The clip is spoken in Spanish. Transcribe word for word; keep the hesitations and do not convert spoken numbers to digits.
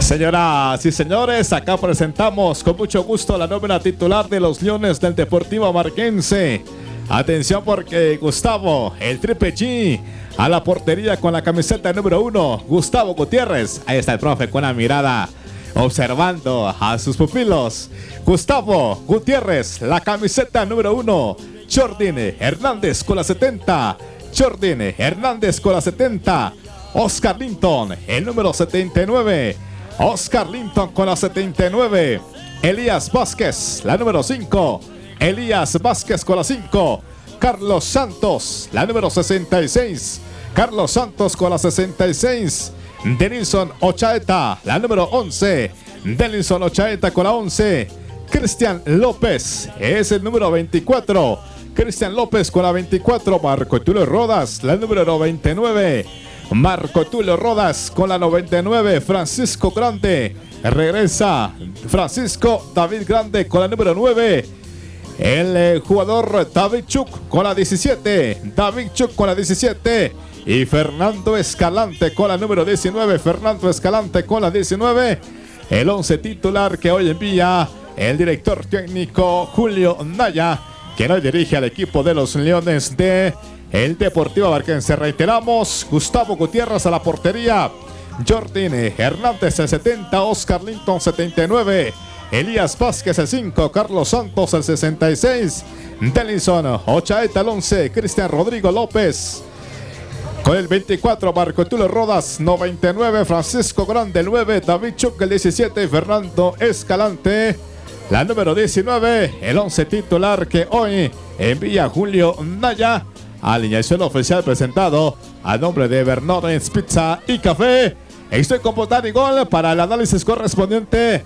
Señoras y señores, acá presentamos con mucho gusto la nómina titular de los Leones del Deportivo Marquense. Atención porque Gustavo, el Triple G, a la portería con la camiseta número uno, Gustavo Gutiérrez. Ahí está el profe con la mirada, observando a sus pupilos. Gustavo Gutiérrez, la camiseta número uno. Jordan Hernández con la setenta. Jordan Hernández con la setenta. Oscar Linton, el número setenta y nueve. Oscar Linton con la setenta y nueve. Elías Vázquez, la número cinco. Elías Vázquez con la cinco. Carlos Santos, la número sesenta y seis. Carlos Santos con la sesenta y seis. Denilson Ochaeta, la número once. Denilson Ochaeta con la once. Cristian López es el número veinticuatro. Cristian López con la veinticuatro. Marco Tulio Rodas, la número noventa y nueve. Marco Tulio Rodas con la noventa y nueve. Francisco Grande regresa. Francisco David Grande con la número nueve. El eh, jugador David Chuk con la diecisiete. David Chuk con la diecisiete. Y Fernando Escalante con la número diecinueve. Fernando Escalante con la diecinueve. El once titular que hoy envía el director técnico Julio Naya, quien hoy dirige al equipo de los Leones de el Deportivo Marquense. Reiteramos: Gustavo Gutiérrez a la portería, Jordan Hernández el setenta, Oscar Linton setenta y nueve, Elías Vázquez el cinco, Carlos Santos el sesenta y seis, Denilson Ochaeta el once, Cristian Rodrigo López con el veinticuatro, Marco Tulio Rodas noventa y nueve, Francisco Grande el nueve, David Chuk el diecisiete, Fernando Escalante la número diecinueve. El once titular que hoy envía Julio Naya. Alineación oficial presentado a nombre de Bernard's Pizza y Café. Estoy con Botán y Gol para el análisis correspondiente